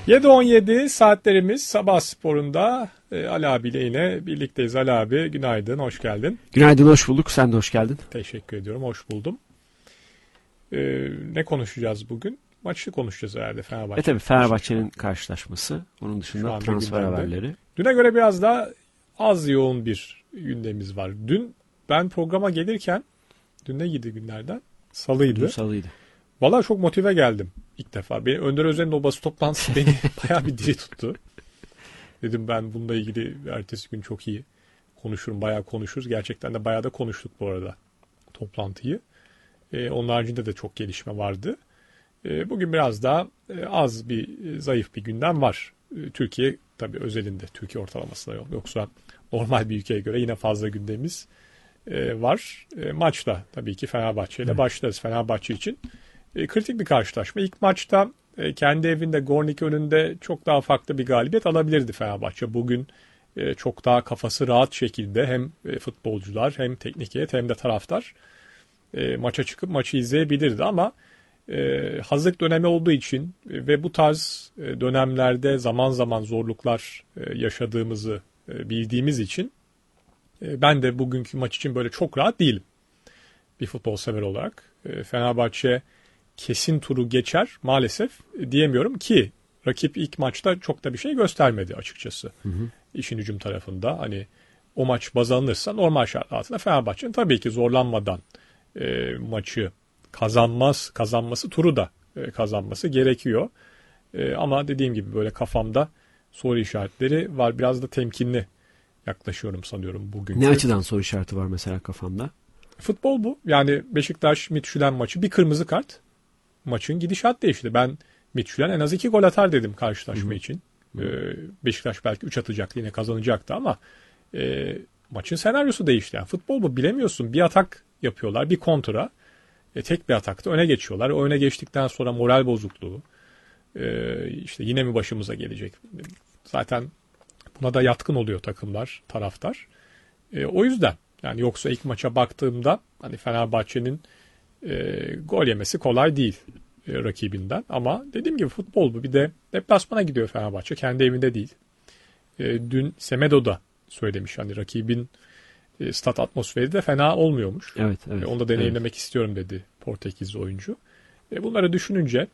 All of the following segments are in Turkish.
7.17 saatlerimiz sabah sporunda Ali abiyle yine birlikteyiz. Ali abi günaydın, hoş geldin. Günaydın, hoş bulduk. Sen de hoş geldin. Teşekkür ediyorum, hoş buldum. Ne konuşacağız bugün? Maçı konuşacağız herhalde, Fenerbahçe. Tabii Fenerbahçe'nin karşılaşması. Onun dışında transfer haberleri. Düne göre biraz daha az yoğun bir gündemimiz var. Dün ben programa gelirken, dün ne giydi günlerden? Salıydı. Dün salıydı. Vallahi çok motive geldim ilk defa. Önder Özen'in o basın toplantısı beni bayağı bir diri tuttu. Dedim ben bununla ilgili ertesi gün çok iyi konuşurum, bayağı konuşuruz. Gerçekten de bayağı da konuştuk bu arada toplantıyı. Onun haricinde de çok gelişme vardı. Bugün biraz daha zayıf bir gündem var. Türkiye tabii özelinde, Türkiye ortalamasına yok. Yoksa normal bir ülkeye göre yine fazla gündemimiz var. Maçla tabii ki Fenerbahçe ile başlarız. Fenerbahçe için kritik bir karşılaşma. İlk maçta kendi evinde Gornik önünde çok daha farklı bir galibiyet alabilirdi Fenerbahçe. Bugün çok daha kafası rahat şekilde hem futbolcular hem teknik heyet hem de taraftar maça çıkıp maçı izleyebilirdi ama hazırlık dönemi olduğu için ve bu tarz dönemlerde zaman zaman zorluklar yaşadığımızı bildiğimiz için ben de bugünkü maç için böyle çok rahat değilim bir futbol sever olarak. Fenerbahçe kesin turu geçer maalesef diyemiyorum ki rakip ilk maçta çok da bir şey göstermedi açıkçası. İşin hücum tarafında hani o maç baz alınırsa normal şartlar altında Fenerbahçe'nin tabii ki zorlanmadan maçı kazanması turu da kazanması gerekiyor. Ama dediğim gibi böyle kafamda soru işaretleri var. Biraz da temkinli yaklaşıyorum sanıyorum bugün. Ne açıdan soru işareti var mesela kafamda? Futbol bu. Yani Beşiktaş Midtjylland maçı bir kırmızı kart. Maçın gidişat değişti. Ben Midtjylland en az 2 gol atar dedim karşılaşma için. Beşiktaş belki 3 atacaktı, yine kazanacaktı ama maçın senaryosu değişti. Yani futbol bu, bilemiyorsun. Bir atak yapıyorlar, bir kontra. Tek bir atakta öne geçiyorlar. O öne geçtikten sonra moral bozukluğu. İşte yine mi başımıza gelecek? Zaten buna da yatkın oluyor takımlar, taraftar. O yüzden yani yoksa ilk maça baktığımda hani Fenerbahçe'nin gol yemesi kolay değil rakibinden. Ama dediğim gibi futbol bu. Bir de deplasmana gidiyor Fenerbahçe. Kendi evinde değil. Dün Semedo'da söylemiş hani rakibin stat atmosferi de fena olmuyormuş. Evet. Onu da deneyimlemek istiyorum dedi Portekizli oyuncu. Bunları düşününce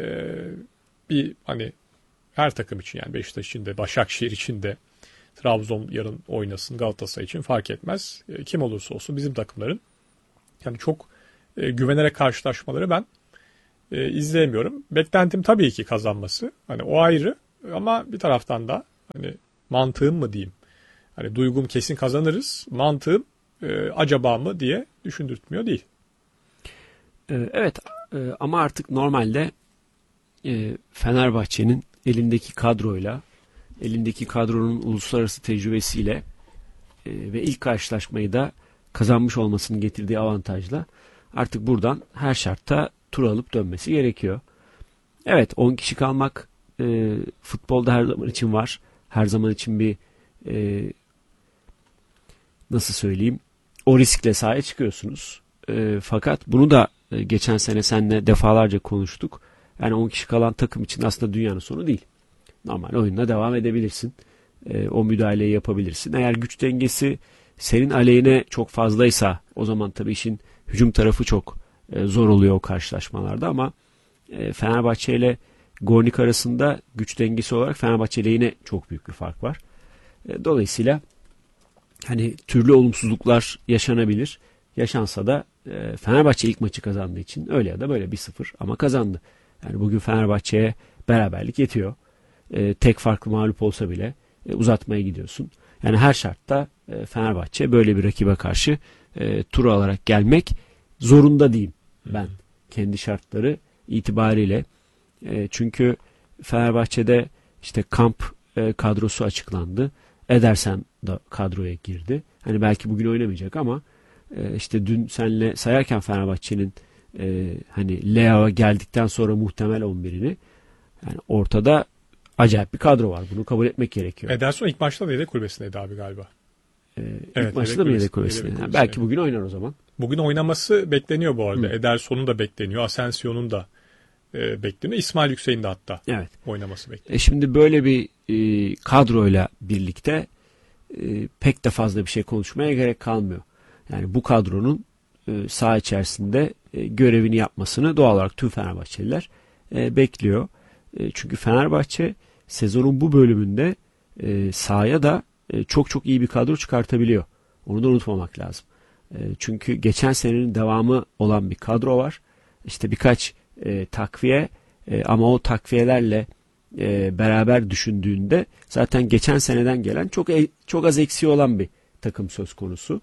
bir hani her takım için, yani Beşiktaş için de Başakşehir için de Trabzon yarın oynasın, Galatasaray için fark etmez. Kim olursa olsun bizim takımların yani çok güvenerek karşılaşmaları ben izleyemiyorum. Beklentim tabii ki kazanması. Hani o ayrı ama bir taraftan da hani mantığım mı diyeyim. Hani duygum kesin kazanırız. Mantığım acaba mı diye düşündürtmüyor değil. Evet ama artık normalde Fenerbahçe'nin elindeki kadroyla, elindeki kadronun uluslararası tecrübesiyle ve ilk karşılaşmayı da kazanmış olmasının getirdiği avantajla artık buradan her şartta tur alıp dönmesi gerekiyor. Evet, 10 kişi kalmak futbolda her zaman için var. Her zaman için bir nasıl söyleyeyim, o riskle sahaya çıkıyorsunuz. Fakat bunu da geçen sene seninle defalarca konuştuk. Yani 10 kişi kalan takım için aslında dünyanın sonu değil. Normal oyununa devam edebilirsin. O müdahaleyi yapabilirsin. Eğer güç dengesi senin aleyhine çok fazlaysa o zaman tabii işin hücum tarafı çok zor oluyor o karşılaşmalarda ama Fenerbahçe ile Gornik arasında güç dengesi olarak Fenerbahçe ile yine çok büyük bir fark var. Dolayısıyla hani türlü olumsuzluklar yaşanabilir. Yaşansa da Fenerbahçe ilk maçı kazandığı için öyle ya da böyle 1-0 ama kazandı. Yani bugün Fenerbahçe'ye beraberlik yetiyor. Tek farklı mağlup olsa bile uzatmaya gidiyorsun. Yani her şartta Fenerbahçe böyle bir rakibe karşı turu alarak gelmek zorunda diyeyim ben. Kendi şartları itibariyle. Çünkü Fenerbahçe'de işte kamp kadrosu açıklandı. Ederson da kadroya girdi. Hani belki bugün oynamayacak ama işte dün senle sayarken Fenerbahçe'nin hani Leao geldikten sonra muhtemel 11'ini, yani ortada acayip bir kadro var. Bunu kabul etmek gerekiyor. Ederson ilk maçta da yedek kulübesindeydi abi galiba. İlk maçta da mı yedek kulübesinde? Yani belki bugün oynar o zaman. Bugün oynaması bekleniyor bu arada. Ederson'un da bekleniyor. Asensio'nun da bekleniyor. İsmail Yüksek'in de hatta Evet. oynaması bekleniyor. Şimdi böyle bir kadroyla birlikte pek de fazla bir şey konuşmaya gerek kalmıyor. Yani bu kadronun saha içerisinde görevini yapmasını doğal olarak tüm Fenerbahçeliler bekliyor. Çünkü Fenerbahçe sezonun bu bölümünde sahaya da çok çok iyi bir kadro çıkartabiliyor. Onu da unutmamak lazım. Çünkü geçen senenin devamı olan bir kadro var. İşte birkaç takviye ama o takviyelerle beraber düşündüğünde zaten geçen seneden gelen çok az eksiği olan bir takım söz konusu.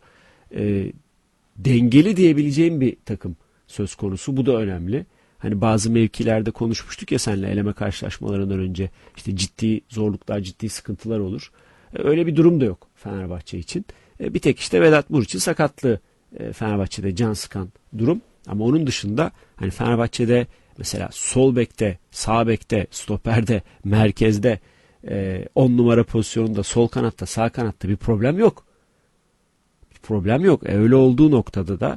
Dengeli diyebileceğim bir takım söz konusu. Bu da önemli. Hani bazı mevkilerde konuşmuştuk ya seninle eleme karşılaşmalarından önce. İşte ciddi zorluklar, ciddi sıkıntılar olur. Öyle bir durum da yok Fenerbahçe için. Bir tek işte Vedat Muriç'in sakatlığı Fenerbahçe'de can sıkan durum. Ama onun dışında hani Fenerbahçe'de mesela sol bekte, sağ bekte, stoperde, merkezde 10 numara pozisyonunda, sol kanatta, sağ kanatta bir problem yok. Bir problem yok. Öyle olduğu noktada da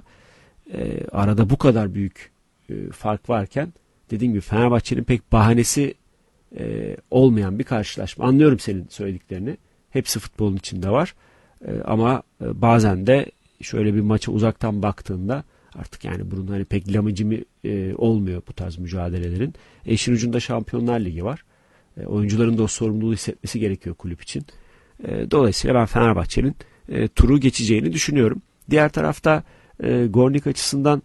arada bu kadar büyük fark varken dediğim gibi Fenerbahçe'nin pek bahanesi olmayan bir karşılaşma. Anlıyorum senin söylediklerini. Hepsi futbolun içinde var. Ama bazen de şöyle bir maça uzaktan baktığında artık yani bunun hani pek lamıcımı olmuyor bu tarz mücadelelerin. İşin ucunda Şampiyonlar Ligi var. Oyuncuların da o sorumluluğu hissetmesi gerekiyor kulüp için. Dolayısıyla ben Fenerbahçe'nin turu geçeceğini düşünüyorum. Diğer tarafta Gornik açısından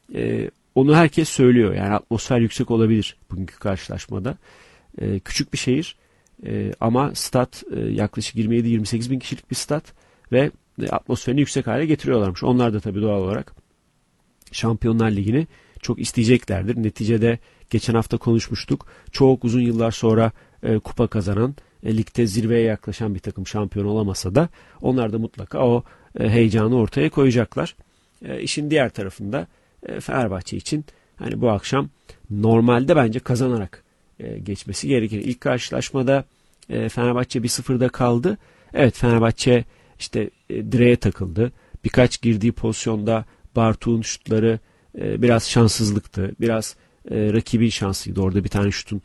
onu herkes söylüyor. Yani atmosfer yüksek olabilir bugünkü karşılaşmada. Küçük bir şehir ama stat yaklaşık 27-28 bin kişilik bir stat ve atmosferini yüksek hale getiriyorlarmış. Onlar da tabii doğal olarak Şampiyonlar Ligi'ni çok isteyeceklerdir. Neticede geçen hafta konuşmuştuk. Çok uzun yıllar sonra kupa kazanan, ligde zirveye yaklaşan bir takım şampiyon olamasa da onlar da mutlaka o heyecanı ortaya koyacaklar. İşin diğer tarafında Fenerbahçe için hani bu akşam normalde bence kazanarak geçmesi gerekir. İlk karşılaşmada Fenerbahçe 1-0'da kaldı. Evet Fenerbahçe işte direğe takıldı. Birkaç girdiği pozisyonda Bartu'nun şutları biraz şanssızlıktı. Biraz rakibin şansıydı. Orada bir tane şutun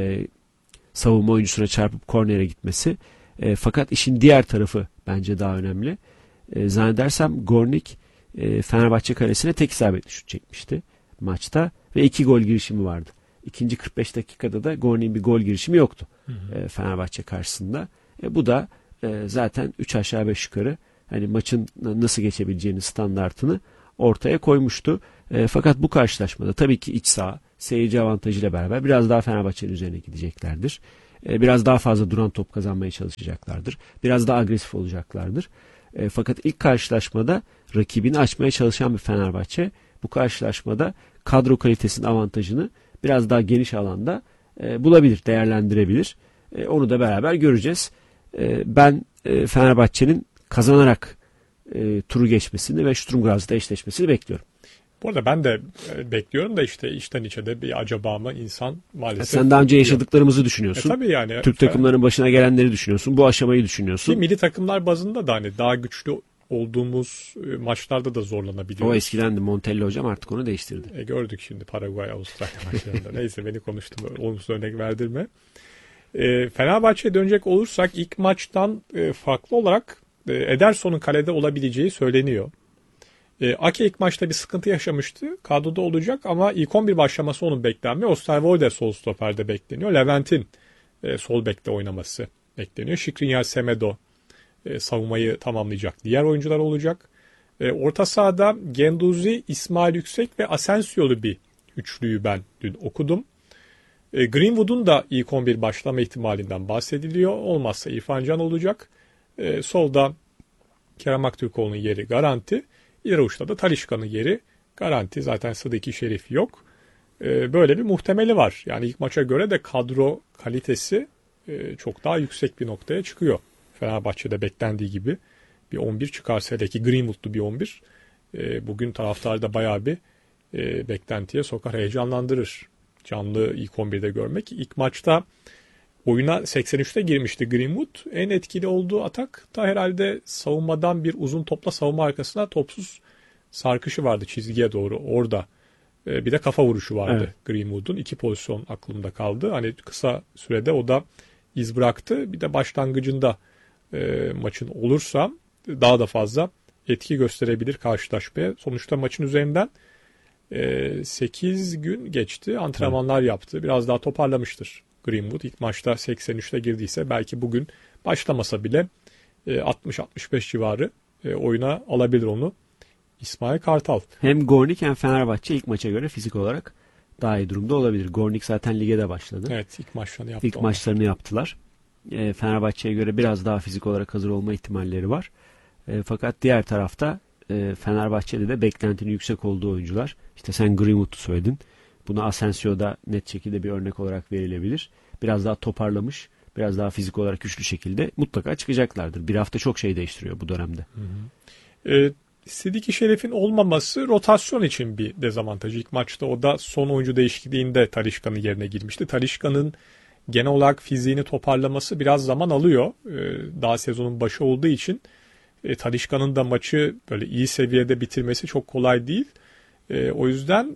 savunma oyuncusuna çarpıp kornere gitmesi. Fakat işin diğer tarafı bence daha önemli. Zannedersem Gornik Fenerbahçe kalesine tek isabetli şut çekmişti maçta ve 2 gol girişimi vardı. İkinci 45 dakikada da Gornik'in bir gol girişimi yoktu Fenerbahçe karşısında. Bu da zaten 3 aşağı 5 yukarı hani maçın nasıl geçebileceğini standartını ortaya koymuştu. Fakat bu karşılaşmada tabii ki iç saha seyirci avantajıyla beraber biraz daha Fenerbahçe'nin üzerine gideceklerdir. Biraz daha fazla duran top kazanmaya çalışacaklardır. Biraz daha agresif olacaklardır. Fakat ilk karşılaşmada rakibini açmaya çalışan bir Fenerbahçe bu karşılaşmada kadro kalitesinin avantajını biraz daha geniş alanda bulabilir, değerlendirebilir. Onu da beraber göreceğiz. Ben Fenerbahçe'nin kazanarak turu geçmesini ve Sturm Graz'da eşleşmesini bekliyorum. Bu arada ben de bekliyorum da işte içten içe de bir acaba mı insan maalesef. Sen daha önce yaşadıklarımızı düşünüyorsun. Tabii yani. Türk takımlarının başına gelenleri düşünüyorsun. Bu aşamayı düşünüyorsun. Ki milli takımlar bazında da hani daha güçlü olduğumuz maçlarda da zorlanabiliyoruz. O eskidendi. Montelli hocam artık onu değiştirdi. Gördük şimdi Paraguay, Avustralya maçlarında. Neyse beni konuştum. Olumsuz örnek verdirme. Fenerbahçe'ye dönecek olursak ilk maçtan farklı olarak Ederson'un kalede olabileceği söyleniyor. Ake ilk maçta bir sıkıntı yaşamıştı. Kadroda olacak ama ilk 11 başlaması onun beklenmiyor. Osterwolde sol stoperde bekleniyor. Levent'in sol bekte oynaması bekleniyor. Skriniar, Semedo savunmayı tamamlayacak diğer oyuncular olacak. Orta sahada Guendouzi, İsmail Yüksek ve Asensio'lu bir üçlüyü ben dün okudum. Greenwood'un da ilk 11 başlama ihtimalinden bahsediliyor. Olmazsa İrfan Can olacak. Solda Kerem Aktürkoğlu'nun yeri garanti. İleri uçta da Talisca'nın yeri garanti. Zaten Sıdıki Şerif yok. Böyle bir muhtemeli var. Yani ilk maça göre de kadro kalitesi çok daha yüksek bir noktaya çıkıyor. Fenerbahçe'de beklendiği gibi bir 11 çıkarsa, hele ki Greenwood'lu bir 11 bugün taraftarı da bayağı bir beklentiye sokar, heyecanlandırır. Canlı ilk 11'de görmek. İlk maçta oyuna 83'te girmişti Greenwood. En etkili olduğu atak da herhalde savunmadan bir uzun topla savunma arkasına topsuz sarkışı vardı çizgiye doğru. Orada Bir de kafa vuruşu vardı Evet. Greenwood'un. 2 pozisyon aklımda kaldı. Hani kısa sürede o da iz bıraktı. Bir de başlangıcında maçın olursa daha da fazla etki gösterebilir karşılaşmaya. Sonuçta maçın üzerinden 8 gün geçti. Antrenmanlar yaptı. Biraz daha toparlamıştır Greenwood. İlk maçta 83'te girdiyse belki bugün başlamasa bile 60-65 civarı oyuna alabilir onu İsmail Kartal. Hem Gornik hem Fenerbahçe ilk maça göre fizik olarak daha iyi durumda olabilir. Gornik zaten lige de başladı. Evet, ilk maçlarını yaptı. İlk maçlarını yaptılar. Fenerbahçe'ye göre biraz daha fizik olarak hazır olma ihtimalleri var. Fakat diğer tarafta Fenerbahçe'de de beklentinin yüksek olduğu oyuncular. İşte sen Greenwood'u söyledin. Buna Asensio'da net şekilde bir örnek olarak verilebilir. Biraz daha toparlamış, biraz daha fizik olarak güçlü şekilde mutlaka çıkacaklardır. Bir hafta çok şey değiştiriyor bu dönemde. Sidiki Şeref'in olmaması rotasyon için bir dezavantajı. İlk maçta o da son oyuncu değişikliğinde Talisca'nın yerine girmişti. Talisca'nın genel olarak fiziğini toparlaması biraz zaman alıyor. Daha sezonun başı olduğu için Talisca'nın da maçı böyle iyi seviyede bitirmesi çok kolay değil. O yüzden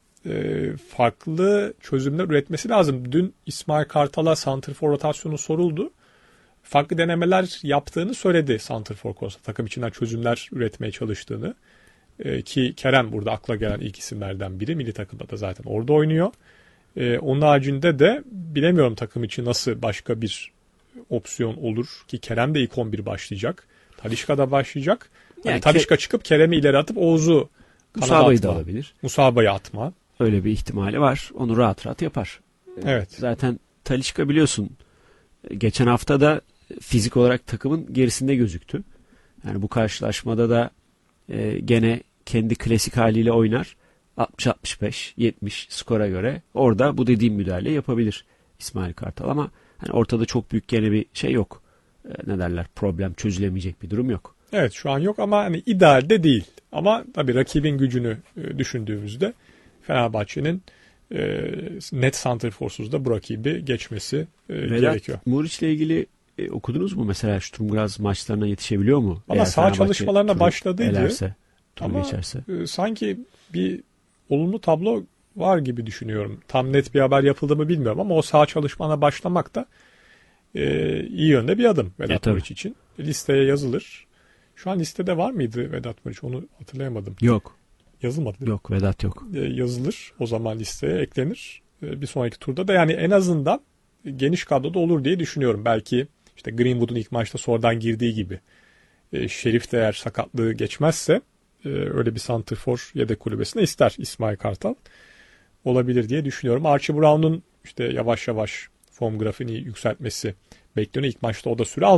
farklı çözümler üretmesi lazım. Dün İsmail Kartal'a santrfor rotasyonu soruldu. Farklı denemeler yaptığını söyledi santrfor konusunda. Takım içinden çözümler üretmeye çalıştığını. Ki Kerem burada akla gelen ilk isimlerden biri. Milli takımda da zaten orada oynuyor. Onun haricinde de bilemiyorum takım için nasıl başka bir opsiyon olur. Ki Kerem de ilk 11 başlayacak. Talisca da başlayacak. Yani Talisca çıkıp Kerem'i ileri atıp Oğuz'u kanada Musaba'yı da atma. alabilir. Musaba'yı atma. Öyle bir ihtimali var. Onu rahat rahat yapar. Evet. Zaten Talisca biliyorsun geçen hafta da fizik olarak takımın gerisinde gözüktü. Yani bu karşılaşmada da gene kendi klasik haliyle oynar. 60-65, 70 skora göre orada bu dediğim müdahale yapabilir İsmail Kartal ama hani ortada çok büyük gene bir şey yok. Ne derler? Problem çözülemeyecek bir durum yok. Evet, şu an yok ama hani idealde değil. Ama tabii rakibin gücünü düşündüğümüzde Fenerbahçe'nin net santrforsuz da bu rakibi geçmesi gerekiyor. Muriç'le ilgili okudunuz mu? Mesela Sturm Graz maçlarına yetişebiliyor mu? Ama saha çalışmalarına başladıydı. Elerse, ama geçerse. Sanki bir olumlu tablo var gibi düşünüyorum. Tam net bir haber yapıldı mı bilmiyorum ama o saha çalışmana başlamak da iyi yönde bir adım Vedat Muriç için. Listeye yazılır. Şu an listede var mıydı Vedat Muriç? Onu hatırlayamadım. Yok. Yazılmadı. Yok, Vedat yok. Yazılır. O zaman listeye eklenir. Bir sonraki turda da yani en azından geniş kadroda olur diye düşünüyorum. Belki işte Greenwood'un ilk maçta sonradan girdiği gibi Şerif de eğer sakatlığı geçmezse öyle bir santrfor yedek kulübesine ister İsmail Kartal. Olabilir diye düşünüyorum. Archie Brown'un işte yavaş yavaş form grafiğini yükseltmesi bekleniyor. İlk maçta o da süre almadı.